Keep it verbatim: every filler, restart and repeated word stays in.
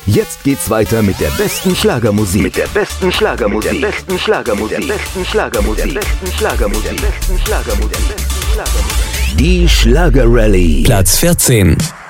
Jetzt geht's weiter mit der besten Schlagermusik. Mit der besten Schlagermusik. Mit der besten Schlagermusik. Mit der besten Schlagermusik. Mit der besten Schlagermusik. Mit der besten Schlagermusik. Die Schlager Rallye. Platz vierzehn.